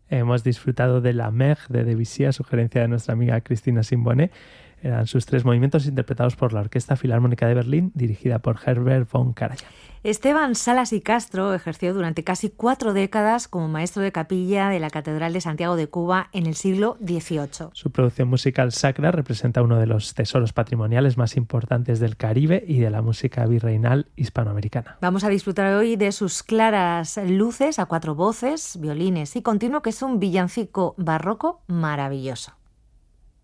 Hemos disfrutado de La Mer de Debussy, a sugerencia de nuestra amiga Cristina Simboné. Eran sus 3 movimientos interpretados por la Orquesta Filarmónica de Berlín, dirigida por Herbert von Karajan. Esteban Salas y Castro ejerció durante casi 4 décadas como maestro de capilla de la Catedral de Santiago de Cuba en el siglo XVIII. Su producción musical sacra representa uno de los tesoros patrimoniales más importantes del Caribe y de la música virreinal hispanoamericana. Vamos a disfrutar hoy de sus claras luces a 4 voces, violines y continuo, que es un villancico barroco maravilloso.